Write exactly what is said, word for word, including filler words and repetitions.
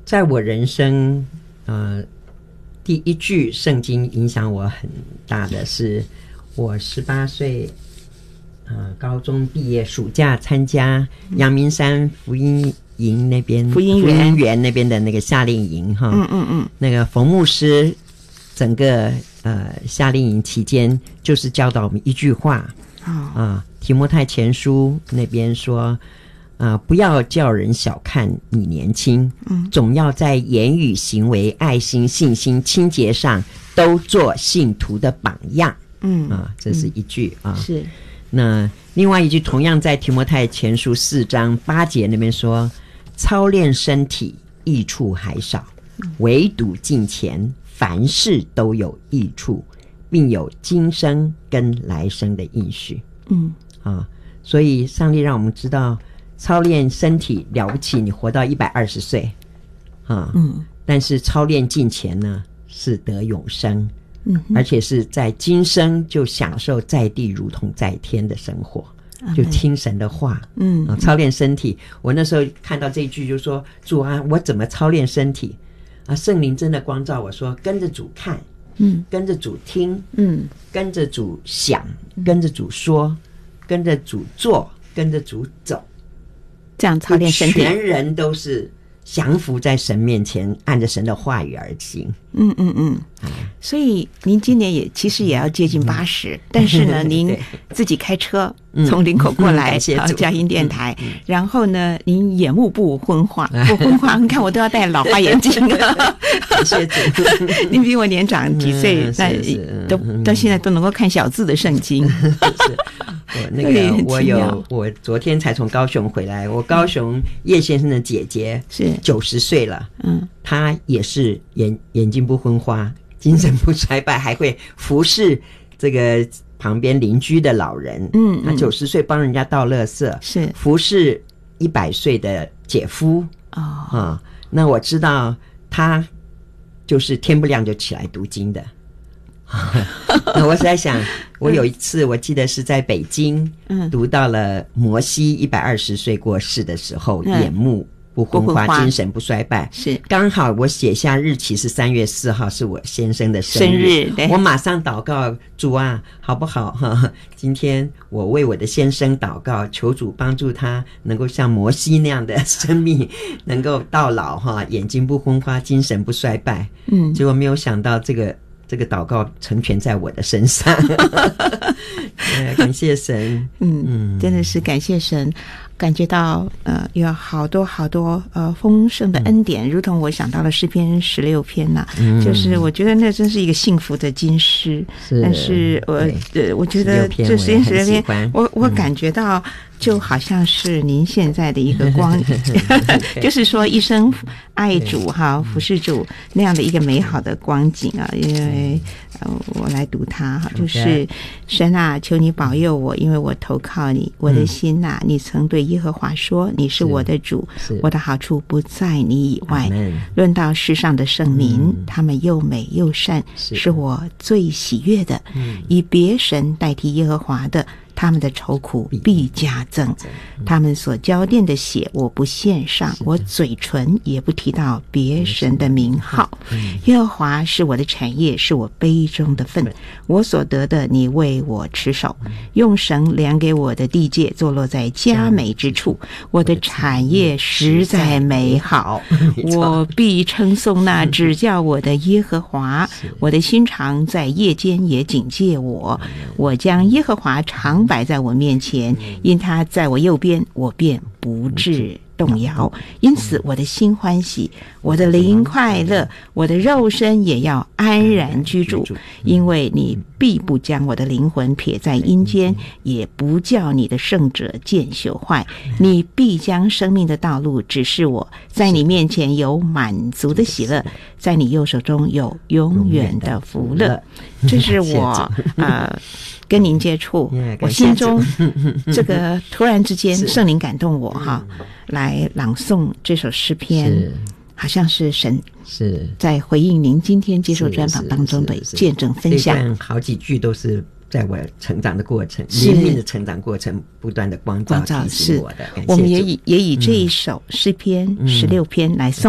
在我人生呃第一句圣经影响我很大的是我十八岁呃高中毕业暑假参加阳明山福音营那边福音园福音园那边的那个夏令营哈， 嗯嗯嗯， 那个冯牧师整个呃夏令营期间就是教导我们一句话啊、哦呃，提摩太前书那边说啊、呃，不要叫人小看你年轻，嗯，总要在言语、行为、爱心、信心、清洁上都做信徒的榜样，嗯啊，这是一句、嗯、啊，是。那另外一句同样在提摩太前书四章八节那边说，操练身体益处还少，唯独敬虔凡事都有益处，并有今生跟来生的应许。嗯啊，所以上帝让我们知道操练身体了不起，你活到一百二十岁啊，嗯，但是操练敬虔呢是得永生，嗯，而且是在今生就享受在地如同在天的生活，就听神的话，嗯、啊，操练身体。我那时候看到这一句就说，主啊，我怎么操练身体啊？圣灵真的光照我说，跟着主看，嗯，跟着主听，嗯，跟着主想，跟着主说，跟着主做，跟着主走， 这样操练身体， 全人都是降服在神面前，按着神的话语而行。 嗯嗯嗯。所以您今年也其实也要接近八十、嗯，但是呢，您自己开车从林口过来到佳音电台、嗯嗯，然后呢，您眼目不昏花，不昏花，你看我都要戴老花眼镜了。 感谢主， 您比我年长几岁，但、嗯、都、嗯、到现在都能够看小字的圣经。是我那个我有，我昨天才从高雄回来，我高雄叶先生的姐姐是九十岁了，嗯，她也是眼眼睛不昏花，精神不衰败，还会服侍这个旁边邻居的老人。嗯，她九十岁帮人家倒垃圾，是服侍一百岁的姐夫。哦，啊，那我知道她就是天不亮就起来读经的。那我是在想，我有一次我记得是在北京，嗯，读到了摩西一百二十岁过世的时候，嗯、眼目不昏花，精神不衰败，是刚好我写下日期是三月四号，是我先生的生日，生日我马上祷告主啊，好不好哈？今天我为我的先生祷告，求主帮助他能够像摩西那样的生命，能够到老哈，眼睛不昏花，精神不衰败。嗯，结果没有想到这个。这个祷告成全在我的身上，感谢神， 嗯嗯，真的是感谢神，感觉到呃有好多好多呃丰盛的恩典，嗯、如同我想到了诗篇十六篇呐、啊嗯，就是我觉得那真是一个幸福的金诗，是但是我呃我觉得这诗篇十六篇，我我感觉到。就好像是您现在的一个光就是说一生爱主哈，服侍主那样的一个美好的光景啊。因为呃我来读它哈，就是神啊，求你保佑我，因为我投靠你，我的心啊，你曾对耶和华说，你是我的主，我的好处不在你以外。论到世上的圣民、嗯、他们又美又善， 是, 是我最喜悦的、嗯、以别神代替耶和华的，他们的愁苦必加增，他们所交奠的血我不献上，我嘴唇也不提到别神的名号。耶和华是我的产业，是我杯中的分，我所得的你为我持守，用绳量给我的地界坐落在佳美之处，我的产业实在美好，我必称颂那指教我的耶和华，我的心肠在夜间也警戒我，我将耶和华常摆在我面前，因他在我右边，我便不致动摇。因此我的心欢喜，我的灵快乐，我的肉身也要安然居住，因为你必不将我的灵魂撇在阴间，也不叫你的圣者见朽坏。你必将生命的道路指示我，在你面前有满足的喜乐，在你右手中有永远的福乐。这是我呃跟您接触，我心中这个突然之间圣灵感动我哈，来朗诵这首诗篇，好像是神是在回应您今天接受专访当中的见证分享。 好几句都是在我成长的过程，灵命的成长过程，不断的光照提醒我的。 我们也以也以这一首诗篇十六篇来送